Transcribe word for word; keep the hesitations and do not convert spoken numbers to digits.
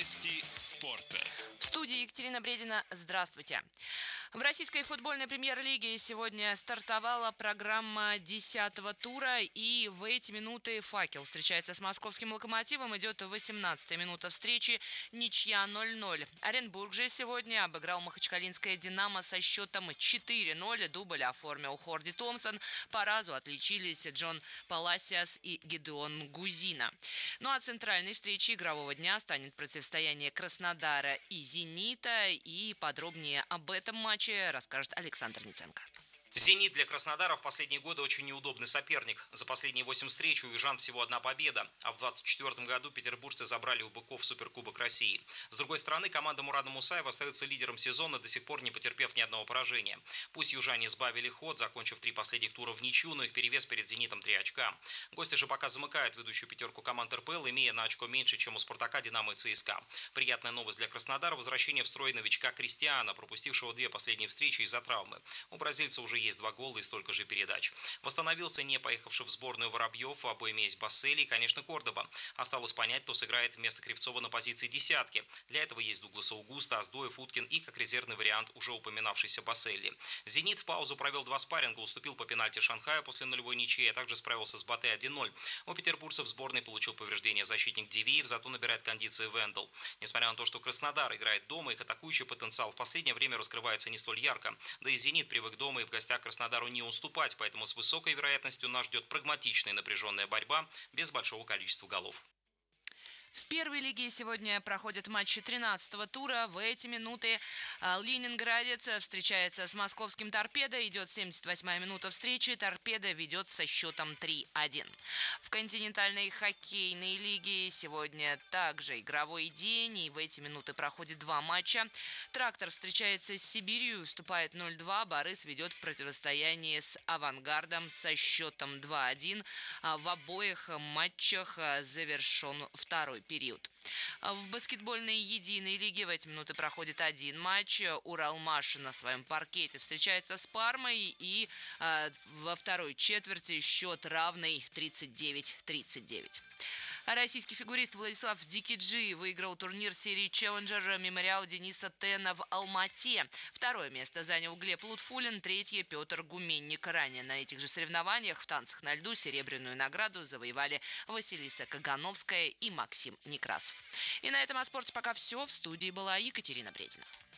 Новости спорта. В студии Екатерина Бредина. Здравствуйте. В российской футбольной премьер-лиге сегодня стартовала программа десятого тура, и в эти минуты «Факел» встречается с московским «Локомотивом». Идет восемнадцатая минута встречи, ничья ноль ноль. Оренбург же сегодня обыграл махачкалинское «Динамо» со счетом четыре ноль. Дубль оформил Хорди Томпсон. По разу отличились Джон Паласиас и Гидеон Гузина. Ну а центральной встречей игрового дня станет противостояние Краснодара и «Зенита». И подробнее об этом матче расскажет Александр Ниценко. «Зенит» для Краснодара в последние годы очень неудобный соперник. За последние восемь встреч у южан всего одна победа, а в двадцать четвёртом году петербуржцы забрали у «Быков» Суперкубок России. С другой стороны, команда Мурада Мусаева остается лидером сезона, до сих пор не потерпев ни одного поражения. Пусть южане сбавили ход, закончив три последних тура в ничью, но их перевес перед «Зенитом» три очка. Гости же пока замыкают ведущую пятерку команд эр пэ эл, имея на очко меньше, чем у «Спартака», «Динамо» и цэ эс ка а. Приятная новость для Краснодара – возвращение в строй новичка Кристиана, пропустившего две последние встречи из-за травмы. У бразильца уже есть два гола и столько же передач. Восстановился не поехавший в сборную Воробьев, обоими есть Бассели и, конечно, Кордоба. Осталось понять, кто сыграет вместо Кривцова на позиции десятки. Для этого есть Дуглас Аугуста, Аздоев, Уткин и, как резервный вариант, уже упоминавшийся Бассели. «Зенит» в паузу провел два спарринга, уступил по пенальти Шанхаю после нулевой ничьи, а также справился с Батэ один ноль. У петербуржцев в сборной получил повреждение защитник Дивеев, зато набирает кондиции Вендел. Несмотря на то, что Краснодар играет дома, их атакующий потенциал в последнее время раскрывается не столь ярко. Да и «Зенит» привык дома и в гостях Краснодару не уступать, поэтому с высокой вероятностью нас ждет прагматичная и напряженная борьба без большого количества голов. В первой лиге сегодня проходят матчи тринадцатого тура. В эти минуты ленинградец встречается с московским «Торпедо». Идет семьдесят восьмая минута встречи. «Торпедо» ведет со счетом три один. В континентальной хоккейной лиге сегодня также игровой день. И в эти минуты проходит два матча. «Трактор» встречается с «Сибирью», уступает ноль два. «Борис» ведет в противостоянии с «Авангардом» со счетом два один. В обоих матчах завершен второй период. В баскетбольной единой лиге в эти минуты проходит один матч. «Уралмаш» на своем паркете встречается с «Пармой», и э, во второй четверти счет равный тридцать девять тридцать девять. Российский фигурист Владислав Дикиджи выиграл турнир серии «Челленджер» «Мемориал Дениса Тена» в Алмате. Второе место занял Глеб Лутфулин, третье – Петр Гуменник. Ранее на этих же соревнованиях в танцах на льду серебряную награду завоевали Василиса Кагановская и Максим Некрасов. И на этом о спорте пока все. В студии была Екатерина Бредина.